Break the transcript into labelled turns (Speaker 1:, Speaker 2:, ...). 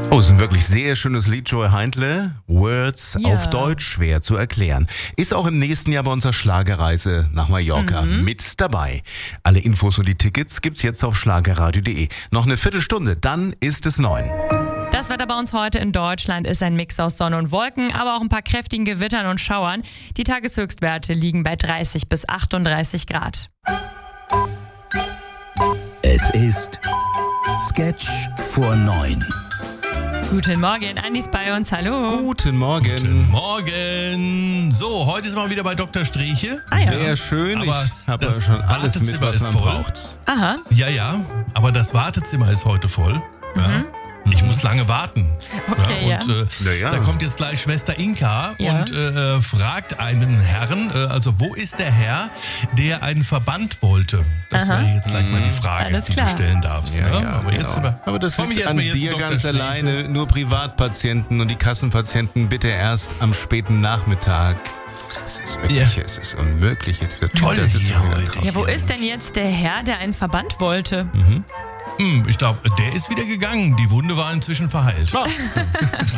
Speaker 1: Oh, ist ein wirklich sehr schönes Lied, Joy Heindle. Words auf Deutsch, schwer zu erklären. Ist auch im nächsten Jahr bei unserer Schlagerreise nach Mallorca mit dabei. Alle Infos und die Tickets gibt's jetzt auf schlagerradio.de. Noch eine Viertelstunde, dann ist es 9.
Speaker 2: Das Wetter bei uns heute in Deutschland ist ein Mix aus Sonne und Wolken, aber auch ein paar kräftigen Gewittern und Schauern. Die Tageshöchstwerte liegen bei 30 bis 38 Grad.
Speaker 3: Es ist Sketch vor 9.
Speaker 2: Guten Morgen, Andi ist bei uns, hallo.
Speaker 1: Guten Morgen.
Speaker 4: Guten Morgen. So, heute sind wir wieder bei Dr. Streche.
Speaker 1: Sehr schön,
Speaker 4: Aber
Speaker 1: ich habe
Speaker 4: das
Speaker 1: schon alles mit,
Speaker 4: Wartezimmer
Speaker 1: was
Speaker 4: ist
Speaker 1: man
Speaker 4: voll.
Speaker 1: braucht.
Speaker 2: Aha.
Speaker 4: Ja, aber das Wartezimmer ist heute voll. Ja. Ich muss lange warten.
Speaker 2: Okay,
Speaker 4: Da kommt jetzt gleich Schwester Inka und fragt einen Herrn, also wo ist der Herr, der einen Verband wollte? Das wäre jetzt gleich mal die Frage,
Speaker 2: Alles
Speaker 4: die
Speaker 2: klar.
Speaker 4: du stellen darfst. Aber jetzt
Speaker 1: Aber das
Speaker 4: komm ich
Speaker 1: liegt
Speaker 4: erst
Speaker 1: an
Speaker 4: mal jetzt
Speaker 1: dir
Speaker 4: zu Dr.
Speaker 1: ganz
Speaker 4: Streche.
Speaker 1: alleine. Nur Privatpatienten und die Kassenpatienten bitte erst am späten Nachmittag. Es ist wirklich, es ist unmöglich. Jetzt der
Speaker 4: Toll
Speaker 1: Typ, der sitzt
Speaker 4: hier
Speaker 1: wieder
Speaker 4: heute.
Speaker 1: draußen.
Speaker 2: Ja, wo ist denn jetzt der Herr, der einen Verband wollte?
Speaker 4: Ich glaube, der ist wieder gegangen. Die Wunde war inzwischen verheilt.